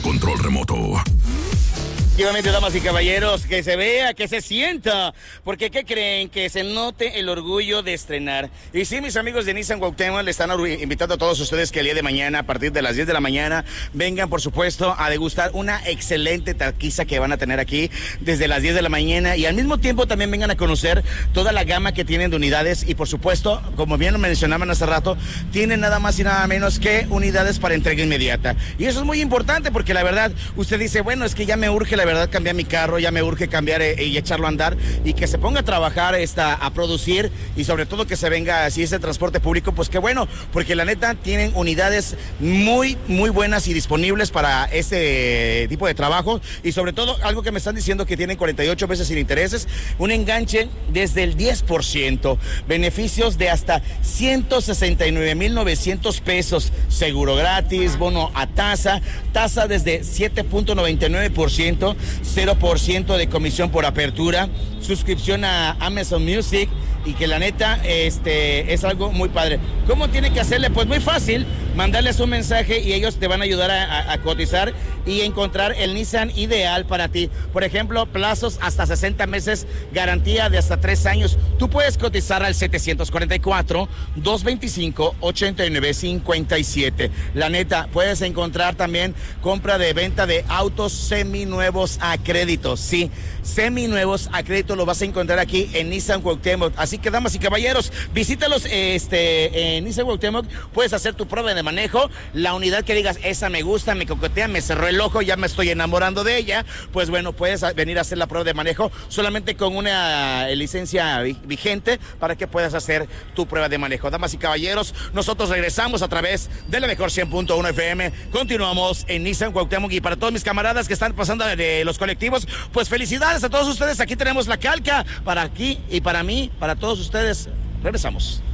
control remoto. Efectivamente, damas y caballeros, que se vea, que se sienta, porque ¿qué creen? Que se note el orgullo de estrenar. Y sí, mis amigos de Nissan Cuauhtémoc le están invitando a todos ustedes que el día de mañana, a partir de las 10 de la mañana, vengan, por supuesto, a degustar una excelente taquiza que van a tener aquí desde las 10 de la mañana, y al mismo tiempo también vengan a conocer toda la gama que tienen de unidades, y por supuesto, como bien lo mencionaban hace rato, tienen nada más y nada menos que unidades para entrega inmediata. Y eso es muy importante, porque la verdad, usted dice, bueno, es que ya me urge la verdad cambiar mi carro, ya me urge cambiar y echarlo a andar, y que se ponga a trabajar a producir, y sobre todo que se venga así ese transporte público, pues qué bueno, porque la neta tienen unidades muy buenas y disponibles para este tipo de trabajo, y sobre todo algo que me están diciendo que tienen 48 meses sin intereses, un enganche desde el 10%, beneficios de hasta 169,900 pesos, seguro gratis, bono a tasa desde 7.99%, 0% de comisión por apertura, suscripción a Amazon Music, y que la neta es algo muy padre. ¿Cómo tiene que hacerle? Pues muy fácil, mandarles un mensaje y ellos te van a ayudar a cotizar y encontrar el Nissan ideal para ti. Por ejemplo, plazos hasta 60 meses, garantía de hasta 3 años. Tú puedes cotizar al 744-225-8957. La neta, puedes encontrar también compra de venta de autos seminuevos a crédito. Sí, seminuevos a crédito lo vas a encontrar aquí en Nissan Cuauhtémoc. Así que, damas y caballeros, visítalos en Nissan Cuauhtémoc. Puedes hacer tu prueba de manejo, la unidad que digas, esa me gusta, me coquetea, me cerró el ojo, ya me estoy enamorando de ella. Pues bueno, puedes venir a hacer la prueba de manejo solamente con una licencia vigente para que puedas hacer tu prueba de manejo. Damas y caballeros, nosotros regresamos a través de la mejor 100.1 FM. Continuamos en Nissan Cuauhtémoc, y para todos mis camaradas que están pasando de los colectivos, pues felicidades a todos ustedes. Aquí tenemos la calca para aquí y para mí, para todos ustedes. Regresamos.